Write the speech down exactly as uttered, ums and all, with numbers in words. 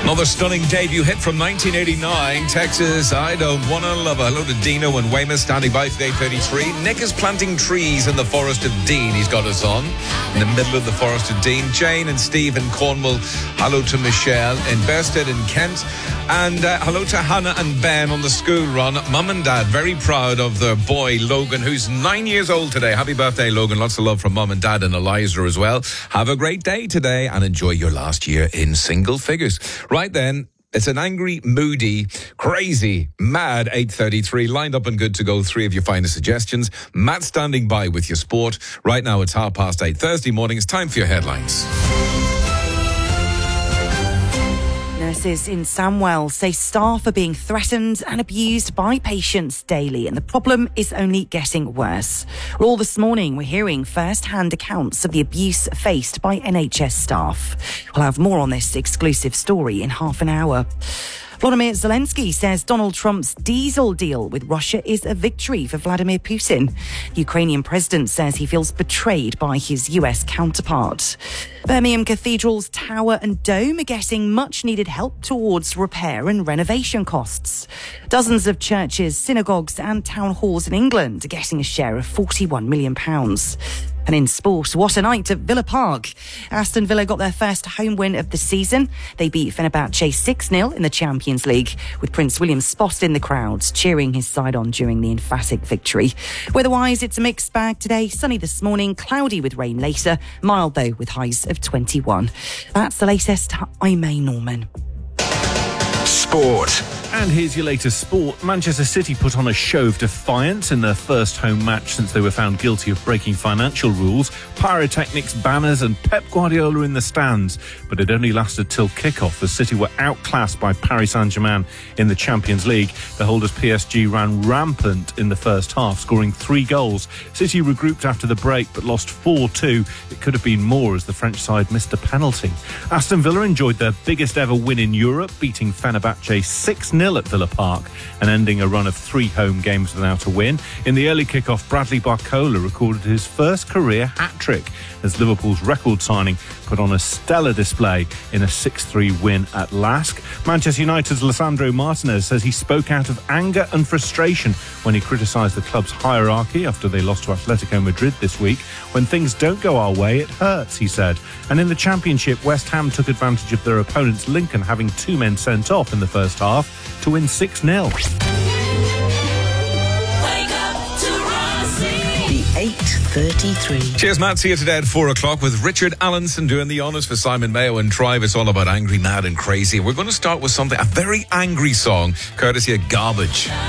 Another stunning debut hit from nineteen eighty-nine. Texas, I Don't Wanna Love Her. Hello to Dino and Weymouth standing by for eight thirty-three. Nick is planting trees in the Forest of Dean. He's got us on in the middle of the Forest of Dean. Jane and Steve in Cornwall. Hello to Michelle in Bersted in Kent. And uh, hello to Hannah and Ben on the school run. Mum and Dad very proud of their boy Logan, who's nine years old today. Happy birthday, Logan. Lots of love from Mum and Dad and Eliza as well. Have a great day today and enjoy your last year in single figures. Right then, it's an angry, moody, crazy, mad eight thirty-three, lined up and good to go. Three of your finest suggestions. Matt standing by with your sport. Right now it's half past eight. Thursday morning, it's time for your headlines. Nurses in Samwell say staff are being threatened and abused by patients daily, and the problem is only getting worse. Well, all this morning, we're hearing first-hand accounts of the abuse faced by N H S staff. We'll have more on this exclusive story in half an hour. Volodymyr Zelensky says Donald Trump's diesel deal with Russia is a victory for Vladimir Putin. The Ukrainian president says he feels betrayed by his U S counterpart. Birmingham Cathedral's tower and dome are getting much-needed help towards repair and renovation costs. Dozens of churches, synagogues and town halls in England are getting a share of forty-one million pounds. And in sport, what a night at Villa Park. Aston Villa got their first home win of the season. They beat Fenerbahce six nil in the Champions League, with Prince William spotted in the crowds, cheering his side on during the emphatic victory. Weather-wise, it's a mixed bag today. Sunny this morning, cloudy with rain later. Mild, though, with highs of twenty-one. That's the latest. I'm May Norman. Sport. And here's your latest sport. Manchester City put on a show of defiance in their first home match since they were found guilty of breaking financial rules. Pyrotechnics, banners and Pep Guardiola in the stands. But it only lasted till kick-off as City were outclassed by Paris Saint-Germain in the Champions League. The holders P S G ran rampant in the first half, scoring three goals. City regrouped after the break but lost four two. It could have been more as the French side missed a penalty. Aston Villa enjoyed their biggest ever win in Europe, beating Fenerbahce six nil at Villa Park and ending a run of three home games without a win. In the early kick-off, Bradley Barcola recorded his first career hat-trick as Liverpool's record signing put on a stellar display in a six three win at Lask. Manchester United's Lisandro Martinez says he spoke out of anger and frustration when he criticised the club's hierarchy after they lost to Atletico Madrid this week. When things don't go our way, it hurts, he said. And in the Championship, West Ham took advantage of their opponents Lincoln having two men sent off in the first half to win six nil. eight thirty-three. Cheers, Matt. See you today at four o'clock with Richard Allenson doing the honours for Simon Mayo and Tribe. It's all about angry, mad and crazy. We're going to start with something, a very angry song, courtesy of Garbage.